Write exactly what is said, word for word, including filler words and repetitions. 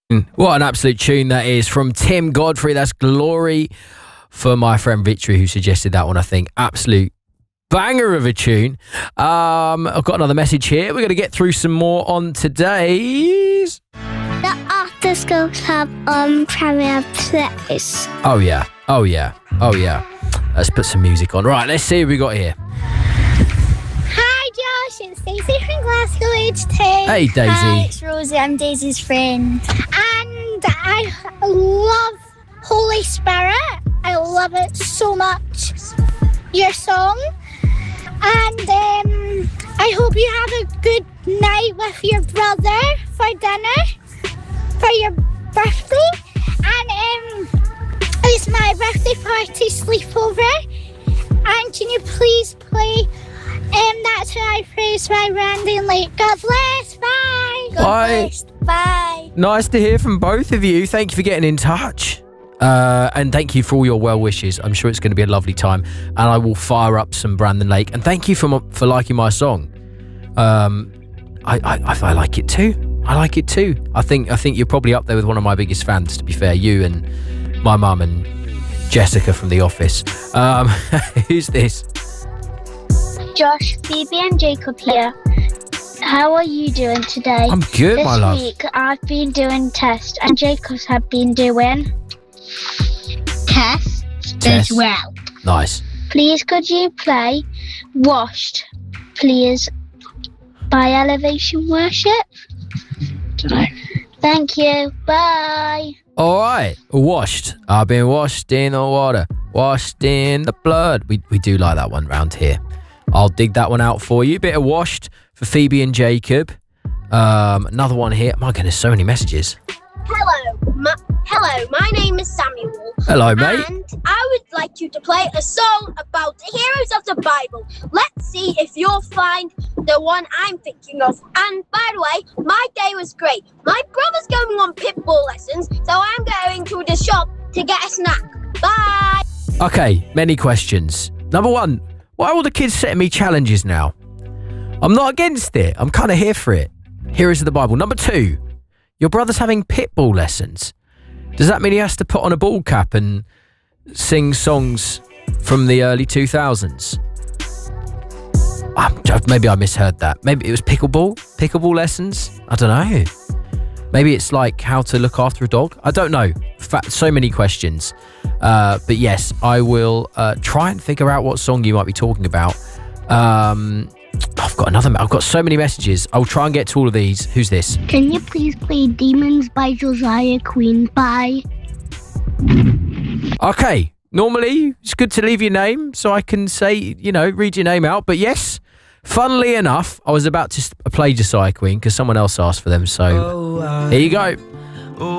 What an absolute tune that is from Tim Godfrey. That's Glory for my friend Victory, who suggested that one, I think. Absolute banger of a tune. Um, I've got another message here. We're going to get through some more on today's... The After School Club on Premier Place. Oh, yeah. Oh, yeah. Oh, yeah. Let's put some music on. Right, let's see what we got here. Hi, Josh. It's Daisy from Glasgow, age two. Hey, Daisy. Hi, it's Rosie. I'm Daisy's friend. And I love Holy Spirit. I love it so much. Your song. And um, I hope you have a good night with your brother for dinner, for your birthday. And um, it's my birthday party sleepover. And can you please play um, That's How I Praise by Randy and Lake? God bless. Bye. God Bye. bless. Bye. Nice to hear from both of you. Thank you for getting in touch. Uh, and thank you for all your well wishes. I'm sure it's going to be a lovely time. And I will fire up some Brandon Lake. And thank you for my, for liking my song. Um, I, I, I like it too. I like it too. I think I think you're probably up there with one of my biggest fans, to be fair. You and my mum and Jessica from The Office. Um, who's this? Josh, Phoebe and Jacob here. How are you doing today? I'm good, this my love. This week I've been doing tests and Jacob's have been doing tests Test. as well. Nice. Please could you play Washed, please, by Elevation Worship? Dunno. Thank you. Bye. All right. Washed. I've been washed in the water. Washed in the blood. We we do like that one round here. I'll dig that one out for you. Bit of Washed for Phoebe and Jacob. Um, another one here. My goodness, so many messages. Hello, ma- hello. My name is Samuel. Hello, mate. And I would like you to play a song about the heroes of the Bible. Let's see if you'll find the one I'm thinking of. And by the way, my day was great. My brother's going on pitbull lessons, so I'm going to the shop to get a snack. Bye. Okay, many questions. Number one, why are all the kids setting me challenges now? I'm not against it. I'm kind of here for it. Heroes of the Bible. Number two, your brother's having pitbull lessons. Does that mean he has to put on a ball cap and sing songs from the early two thousands? Um, maybe I misheard that. Maybe it was pickleball? Pickleball lessons? I don't know. Maybe it's like how to look after a dog? I don't know. Fa- so many questions. Uh, but yes, I will uh, try and figure out what song you might be talking about. Um, I've got another... I've got so many messages. I'll try and get to all of these. Who's this? Can you please play Demons by Josiah Queen? Bye. Okay. Normally, it's good to leave your name so I can say, you know, read your name out. But yes, funnily enough, I was about to play Josiah Queen because someone else asked for them. So, here you go.